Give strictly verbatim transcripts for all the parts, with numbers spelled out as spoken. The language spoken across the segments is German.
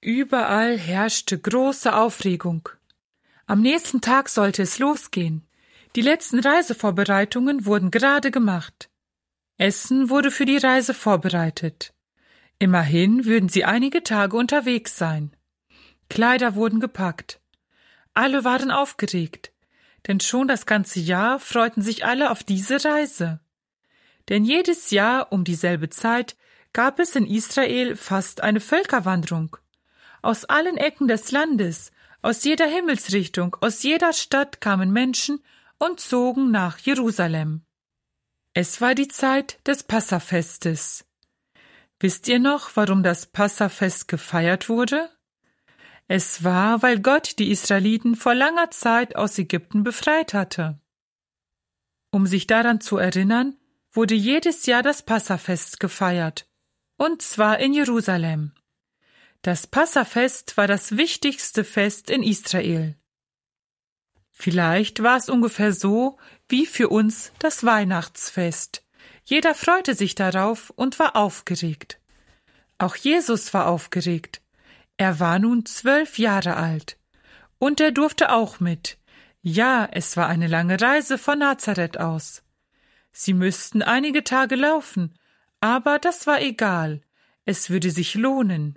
Überall herrschte große Aufregung. Am nächsten Tag sollte es losgehen. Die letzten Reisevorbereitungen wurden gerade gemacht. Essen wurde für die Reise vorbereitet. Immerhin würden sie einige Tage unterwegs sein. Kleider wurden gepackt. Alle waren aufgeregt, denn schon das ganze Jahr freuten sich alle auf diese Reise. Denn jedes Jahr um dieselbe Zeit gab es in Israel fast eine Völkerwanderung. Aus allen Ecken des Landes, aus jeder Himmelsrichtung, aus jeder Stadt kamen Menschen und zogen nach Jerusalem. Es war die Zeit des Passafestes. Wisst ihr noch, warum das Passafest gefeiert wurde? Es war, weil Gott die Israeliten vor langer Zeit aus Ägypten befreit hatte. Um sich daran zu erinnern, wurde jedes Jahr das Passafest gefeiert, und zwar in Jerusalem. Das Passafest war das wichtigste Fest in Israel. Vielleicht war es ungefähr so wie für uns das Weihnachtsfest. Jeder freute sich darauf und war aufgeregt. Auch Jesus war aufgeregt. Er war nun zwölf Jahre alt. Und er durfte auch mit. Ja, es war eine lange Reise von Nazareth aus. Sie müssten einige Tage laufen, aber das war egal. Es würde sich lohnen.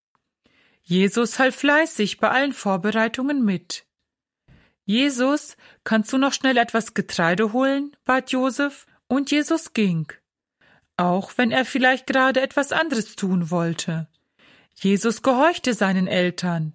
Jesus half fleißig bei allen Vorbereitungen mit. »Jesus, kannst du noch schnell etwas Getreide holen?« bat Josef, und Jesus ging, auch wenn er vielleicht gerade etwas anderes tun wollte. Jesus gehorchte seinen Eltern.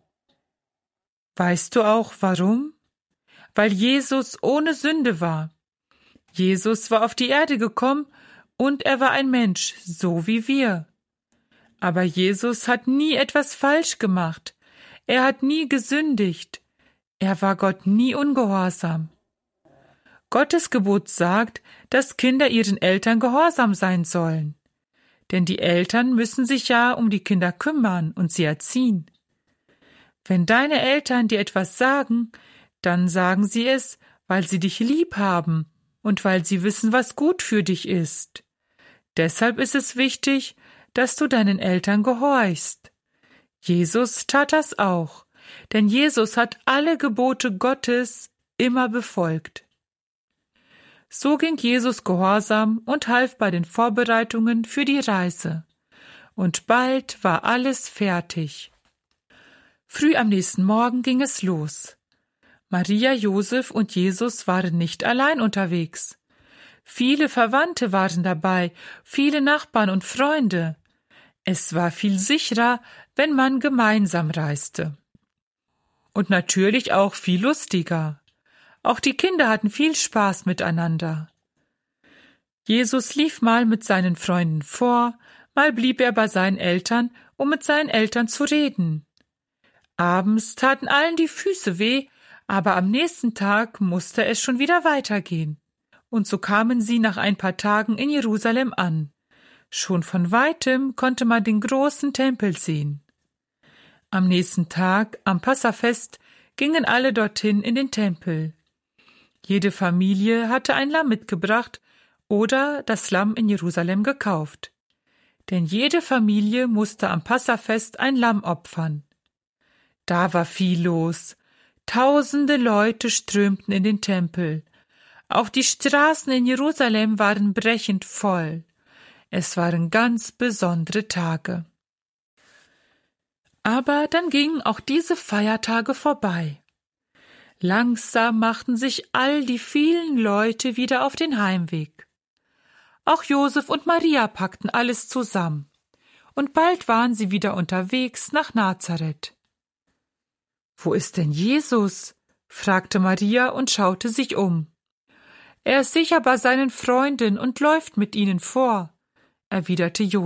Weißt du auch, warum? Weil Jesus ohne Sünde war. Jesus war auf die Erde gekommen und er war ein Mensch, so wie wir. Aber Jesus hat nie etwas falsch gemacht. Er hat nie gesündigt. Er war Gott nie ungehorsam. Gottes Gebot sagt, dass Kinder ihren Eltern gehorsam sein sollen. Denn die Eltern müssen sich ja um die Kinder kümmern und sie erziehen. Wenn deine Eltern dir etwas sagen, dann sagen sie es, weil sie dich lieb haben und weil sie wissen, was gut für dich ist. Deshalb ist es wichtig, dass du deinen Eltern gehorchst. Jesus tat das auch, denn Jesus hat alle Gebote Gottes immer befolgt. So ging Jesus gehorsam und half bei den Vorbereitungen für die Reise. Und bald war alles fertig. Früh am nächsten Morgen ging es los. Maria, Josef und Jesus waren nicht allein unterwegs. Viele Verwandte waren dabei, viele Nachbarn und Freunde. Es war viel sicherer, wenn man gemeinsam reiste. Und natürlich auch viel lustiger. Auch die Kinder hatten viel Spaß miteinander. Jesus lief mal mit seinen Freunden vor, mal blieb er bei seinen Eltern, um mit seinen Eltern zu reden. Abends taten allen die Füße weh, aber am nächsten Tag musste es schon wieder weitergehen. Und so kamen sie nach ein paar Tagen in Jerusalem an. Schon von weitem konnte man den großen Tempel sehen. Am nächsten Tag, am Passafest, gingen alle dorthin in den Tempel. Jede Familie hatte ein Lamm mitgebracht oder das Lamm in Jerusalem gekauft. Denn jede Familie musste am Passafest ein Lamm opfern. Da war viel los. Tausende Leute strömten in den Tempel. Auch die Straßen in Jerusalem waren brechend voll. Es waren ganz besondere Tage. Aber dann gingen auch diese Feiertage vorbei. Langsam machten sich all die vielen Leute wieder auf den Heimweg. Auch Josef und Maria packten alles zusammen. Und bald waren sie wieder unterwegs nach Nazareth. »Wo ist denn Jesus?« fragte Maria und schaute sich um. »Er ist sicher bei seinen Freunden und läuft mit ihnen vor«, erwiderte Josef.